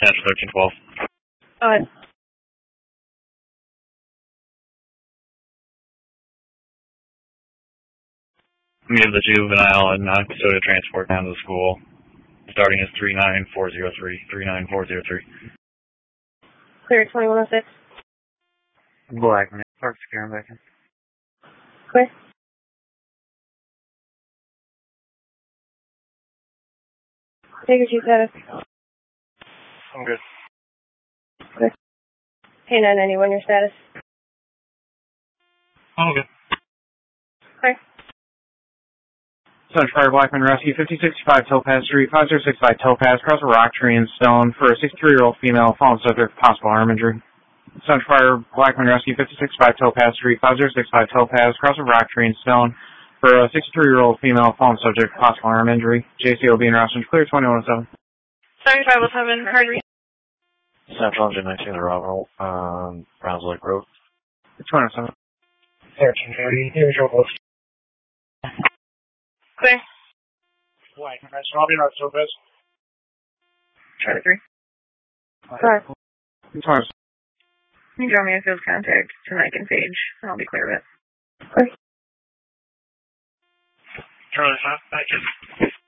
Central 1312. We have the juvenile and non-custodial transport down to the school. Starting is 39403. 39403. Clear 2106. Blackman. Park secure, I'm back in. Clear. Take your chief status. I'm good. Clear. K991, your status. I'm good. Clear. Central Fire Blackman Rescue, 5065 Topaz Street, 5065 Topaz, across a rock tree and stone for a 63-year-old female fallen subject to possible arm injury. Central Fire Blackman Rescue, 5065 Topaz Street, 5065 Topaz, across a rock tree and stone for a 63-year-old female fallen subject to possible arm injury. JCOB and Roston, clear 2107. 7507, Hardy. Central Engine 19, the Bravo, Browns Lake Road. 2107. 1330, here's your host. Clear. Blackman Rescue, I'll be right, Topaz. Charlie 3. Clear. 2107. Can you draw me a field contact to Mike and Paige, and I'll be clear of it. Clear. Charlie 5, back in.